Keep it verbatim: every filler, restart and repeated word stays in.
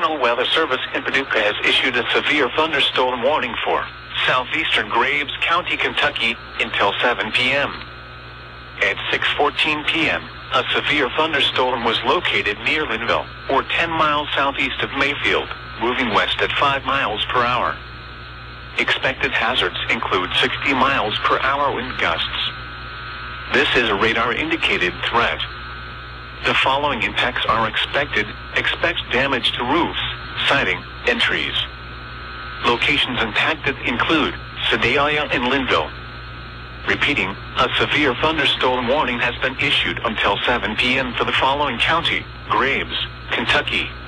National Weather Service in Paducah has issued a severe thunderstorm warning for southeastern Graves County, Kentucky, until seven p m At six fourteen p m, a severe thunderstorm was located near Linville, or ten miles southeast of Mayfield, moving west at five miles per hour. Expected hazards include sixty miles per hour wind gusts. This is a radar-indicated threat. The following impacts are expected. Expect damage to roofs, siding, and trees. Locations impacted include Sedalia and Linville. Repeating, a severe thunderstorm warning has been issued until seven p m for the following county: Graves, Kentucky,